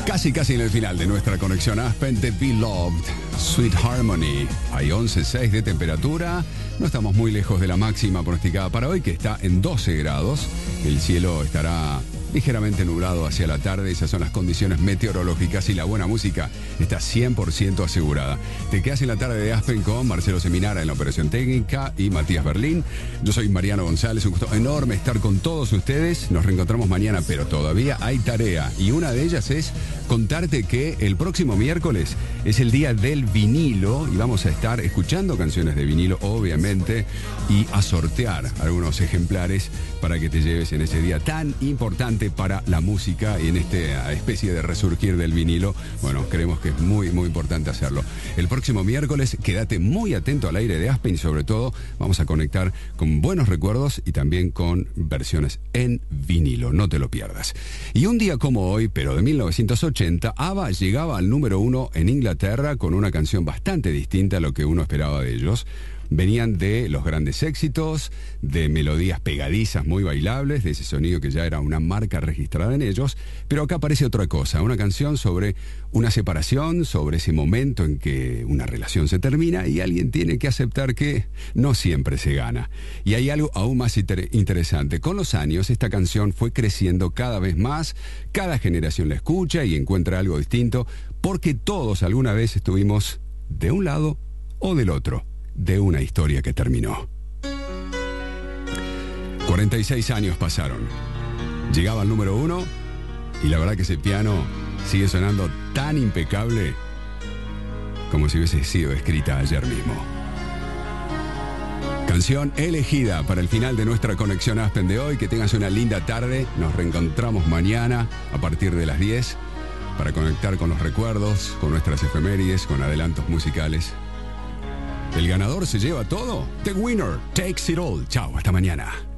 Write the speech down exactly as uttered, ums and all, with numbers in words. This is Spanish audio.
Casi, casi en el final de nuestra conexión Aspen de Beloved, Sweet Harmony. Hay once punto seis de temperatura. No estamos muy lejos de la máxima pronosticada para hoy, que está en doce grados. El cielo estará ligeramente nublado hacia la tarde. Esas son las condiciones meteorológicas y la buena música está cien por ciento asegurada. Te quedas en la tarde de Aspen con Marcelo Seminara en la operación técnica y Matías Berlín. Yo soy Mariano González, un gusto enorme estar con todos ustedes. Nos reencontramos mañana, pero todavía hay tarea y una de ellas es contarte que el próximo miércoles es el día del vinilo y vamos a estar escuchando canciones de vinilo, obviamente, y a sortear algunos ejemplares para que te lleves en ese día tan importante para la música y en esta especie de resurgir del vinilo. Bueno, creemos que es muy, muy importante hacerlo. El próximo miércoles, quédate muy atento al aire de Aspen y sobre todo vamos a conectar con buenos recuerdos y también con versiones en vinilo. No te lo pierdas. Y un día como hoy, pero de mil novecientos ochenta, ABBA llegaba al número uno en Inglaterra con una canción bastante distinta a lo que uno esperaba de ellos. Venían de los grandes éxitos, de melodías pegadizas muy bailables, de ese sonido que ya era una marca registrada en ellos, pero acá aparece otra cosa, una canción sobre una separación, sobre ese momento en que una relación se termina y alguien tiene que aceptar que no siempre se gana. Y hay algo aún más inter- interesante. Con los años esta canción fue creciendo cada vez más, cada generación la escucha y encuentra algo distinto, porque todos alguna vez estuvimos de un lado o del otro de una historia que terminó. cuarenta y seis años pasaron. Llegaba al número uno y la verdad que ese piano sigue sonando tan impecable como si hubiese sido escrita ayer mismo. Canción elegida para el final de nuestra conexión Aspen de hoy. Que tengas una linda tarde. Nos reencontramos mañana a partir de las diez para conectar con los recuerdos, con nuestras efemérides, con adelantos musicales. El ganador se lleva todo. The winner takes it all. Chao, hasta mañana.